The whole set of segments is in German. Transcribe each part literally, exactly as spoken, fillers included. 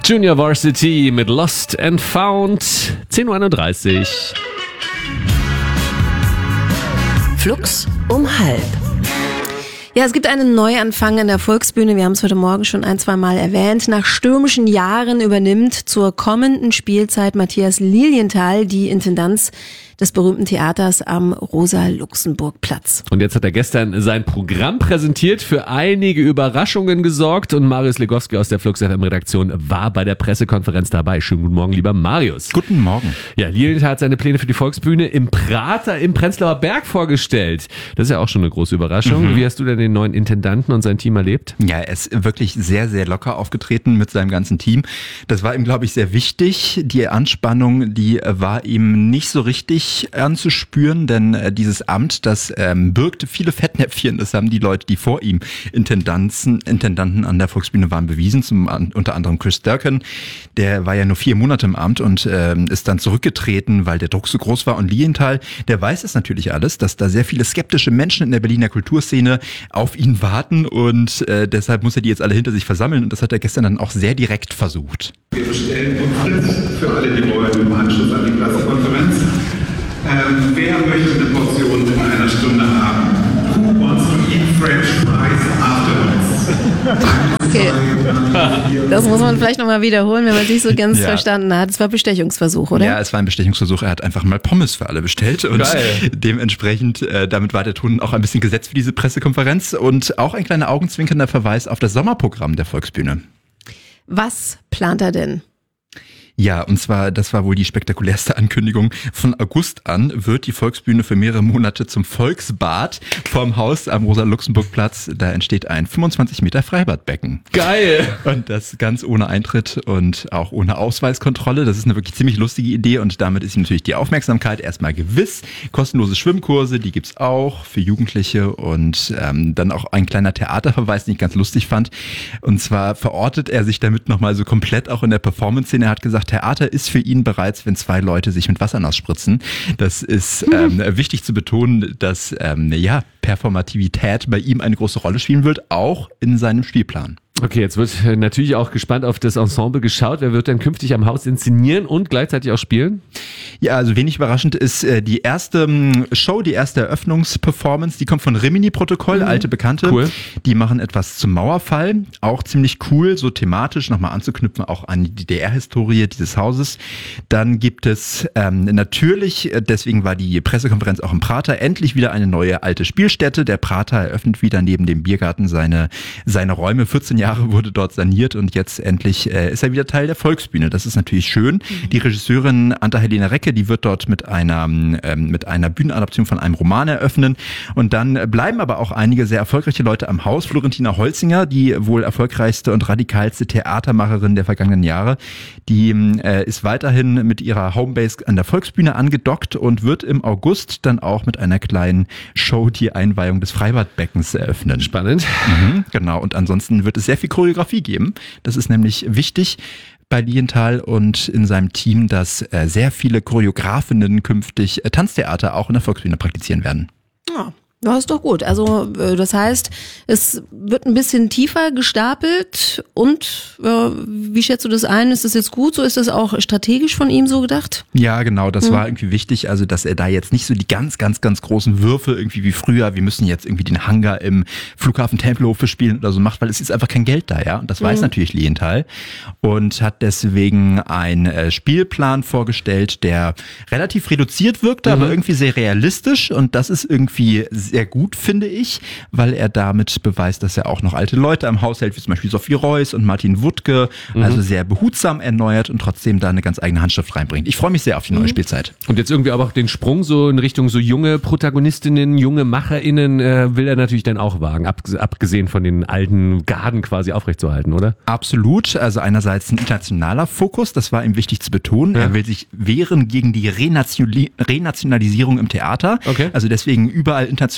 Junior Varsity mit Lost and Found, zehn Uhr einunddreißig. Flux um halb. Ja, es gibt einen Neuanfang an der Volksbühne. Wir haben es heute Morgen schon ein, zwei Mal erwähnt. Nach stürmischen Jahren übernimmt zur kommenden Spielzeit Matthias Lilienthal die Intendanz des berühmten Theaters am Rosa-Luxemburg-Platz. Und jetzt hat er gestern sein Programm präsentiert, für einige Überraschungen gesorgt und Marius Legowski aus der Flux F M-Redaktion war bei der Pressekonferenz dabei. Schönen guten Morgen, lieber Marius. Guten Morgen. Ja, Lilienthal hat seine Pläne für die Volksbühne im Prater im Prenzlauer Berg vorgestellt. Das ist ja auch schon eine große Überraschung. Mhm. Wie hast du denn den neuen Intendanten und sein Team erlebt? Ja, er ist wirklich sehr, sehr locker aufgetreten mit seinem ganzen Team. Das war ihm, glaube ich, sehr wichtig. Die Anspannung, die war ihm nicht so richtig anzuspüren, denn äh, dieses Amt, das ähm, birgte viele Fettnäpfchen. Das haben die Leute, die vor ihm Intendanten, Intendanten an der Volksbühne waren, bewiesen. Zum, an, unter anderem Chris Durkan. Der war ja nur vier Monate im Amt und ähm, ist dann zurückgetreten, weil der Druck so groß war. Und Lilienthal, der weiß es natürlich alles, dass da sehr viele skeptische Menschen in der Berliner Kulturszene auf ihn warten und äh, deshalb muss er die jetzt alle hinter sich versammeln. Und das hat er gestern dann auch sehr direkt versucht. Wir bestellen uns für alle, die wollen, im Anschluss an die Pressekonferenz. Ähm, wer möchte eine Portion in einer Stunde haben? Who wants to eat French fries afterwards? Okay. Das muss man vielleicht nochmal wiederholen, wenn man es nicht so ganz ja. verstanden hat. Es war Bestechungsversuch, oder? Ja, es war ein Bestechungsversuch. Er hat einfach mal Pommes für alle bestellt und Geil. dementsprechend, äh, damit war der Ton auch ein bisschen gesetzt für diese Pressekonferenz und auch ein kleiner augenzwinkernder Verweis auf das Sommerprogramm der Volksbühne. Was plant er denn? Ja, und zwar, das war wohl die spektakulärste Ankündigung. Von August an wird die Volksbühne für mehrere Monate zum Volksbad vorm Haus am Rosa-Luxemburg-Platz. Da entsteht ein fünfundzwanzig Meter Freibadbecken. Geil! Und das ganz ohne Eintritt und auch ohne Ausweiskontrolle. Das ist eine wirklich ziemlich lustige Idee und damit ist ihm natürlich die Aufmerksamkeit erstmal gewiss. Kostenlose Schwimmkurse, die gibt's auch für Jugendliche und ähm, dann auch ein kleiner Theaterverweis, den ich ganz lustig fand. Und zwar verortet er sich damit nochmal so komplett auch in der Performance-Szene. Er hat gesagt, Theater ist für ihn bereits, wenn zwei Leute sich mit Wasser nass spritzen. Das ist ähm, wichtig zu betonen, dass ähm, ja, Performativität bei ihm eine große Rolle spielen wird, auch in seinem Spielplan. Okay, jetzt wird natürlich auch gespannt auf das Ensemble geschaut. Wer wird denn künftig am Haus inszenieren und gleichzeitig auch spielen? Ja, also wenig überraschend ist äh, die erste Show, die erste Eröffnungsperformance, die kommt von Rimini-Protokoll, mhm. alte Bekannte. Cool. Die machen etwas zum Mauerfall, auch ziemlich cool, so thematisch nochmal anzuknüpfen, auch an die D D R-Historie dieses Hauses. Dann gibt es ähm, natürlich, deswegen war die Pressekonferenz auch im Prater, endlich wieder eine neue alte Spielstätte. Der Prater eröffnet wieder neben dem Biergarten seine, seine Räume. vierzehn Jahre wurde dort saniert und jetzt endlich äh, ist er wieder Teil der Volksbühne. Das ist natürlich schön. Mhm. Die Regisseurin Anta-Helena Recke, die wird dort mit einer ähm, mit einer Bühnenadaption von einem Roman eröffnen. Und dann bleiben aber auch einige sehr erfolgreiche Leute am Haus. Florentina Holzinger, die wohl erfolgreichste und radikalste Theatermacherin der vergangenen Jahre, die äh, ist weiterhin mit ihrer Homebase an der Volksbühne angedockt und wird im August dann auch mit einer kleinen Show die Einweihung des Freibadbeckens eröffnen. Spannend. Mhm, genau. Und ansonsten wird es sehr viel Choreografie geben. Das ist nämlich wichtig bei Lilienthal und in seinem Team, dass äh, sehr viele Choreografinnen künftig äh, Tanztheater auch in der Volksbühne praktizieren werden. Ja. Ja, ist doch gut. Also das heißt, es wird ein bisschen tiefer gestapelt und äh, wie schätzt du das ein? Ist das jetzt gut so? Ist das auch strategisch von ihm so gedacht? Ja, genau. Das mhm. war irgendwie wichtig, also dass er da jetzt nicht so die ganz, ganz, ganz großen Würfe irgendwie wie früher, wir müssen jetzt irgendwie den Hangar im Flughafen Tempelhof spielen oder so macht, weil es ist einfach kein Geld da, ja. Und das mhm. weiß natürlich Lilienthal und hat deswegen einen äh, Spielplan vorgestellt, der relativ reduziert wirkte, mhm. aber irgendwie sehr realistisch und das ist irgendwie sehr gut, finde ich, weil er damit beweist, dass er auch noch alte Leute am Haus hält, wie zum Beispiel Sophie Reuss und Martin Wuttke, mhm. also sehr behutsam erneuert und trotzdem da eine ganz eigene Handschrift reinbringt. Ich freue mich sehr auf die neue mhm. Spielzeit. Und jetzt irgendwie aber auch den Sprung so in Richtung so junge Protagonistinnen, junge MacherInnen äh, will er natürlich dann auch wagen, abgesehen von den alten Garden quasi aufrechtzuerhalten, oder? Absolut, also einerseits ein internationaler Fokus, das war ihm wichtig zu betonen. Ja. Er will sich wehren gegen die Renationali- Renationalisierung im Theater, okay. also deswegen überall international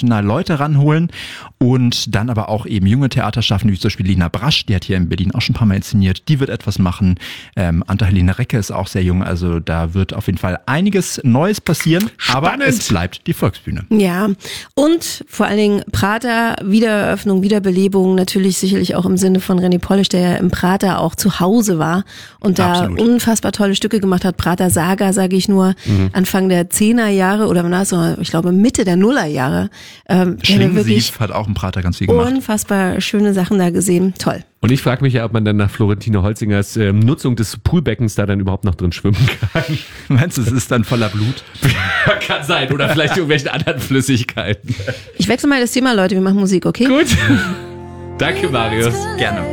international Leute ranholen und dann aber auch eben junge Theaterschaffende, wie zum Beispiel Lena Brasch, die hat hier in Berlin auch schon ein paar Mal inszeniert, die wird etwas machen. Ähm, Anta-Helene Recke ist auch sehr jung, also da wird auf jeden Fall einiges Neues passieren, Spannend. aber es bleibt die Volksbühne. Ja, und vor allen Dingen Prater, Wiedereröffnung, Wiederbelebung, natürlich sicherlich auch im Sinne von René Polish, der ja im Prater auch zu Hause war und da Absolut. unfassbar tolle Stücke gemacht hat. Prater Saga, sage ich nur, mhm. Anfang der Zehner Jahre oder wann so, ich glaube Mitte der Nullerjahre. Ähm, Schlingensief hat auch im Prater ganz viel gemacht. Unfassbar schöne Sachen da gesehen, toll. Und ich frage mich ja, ob man dann nach Florentine Holzingers ähm, Nutzung des Poolbeckens da dann überhaupt noch drin schwimmen kann. Meinst du, es ist dann voller Blut? Kann sein, oder vielleicht irgendwelchen anderen Flüssigkeiten. Ich wechsle mal das Thema, Leute, wir machen Musik, okay? Gut. Danke, Marius. Gerne.